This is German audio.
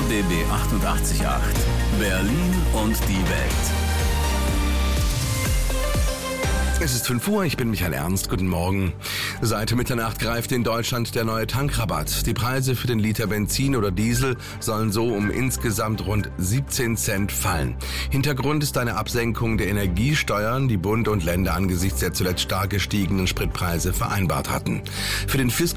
RBB 88.8 Berlin und die Welt. Es ist 5 Uhr, ich bin Michael Ernst, guten Morgen. Seit Mitternacht greift in Deutschland der neue Tankrabatt. Die Preise für den Liter Benzin oder Diesel sollen so um insgesamt rund 17 Cent fallen. Hintergrund ist eine Absenkung der Energiesteuern, die Bund und Länder angesichts der zuletzt stark gestiegenen Spritpreise vereinbart hatten. Für den Fiskus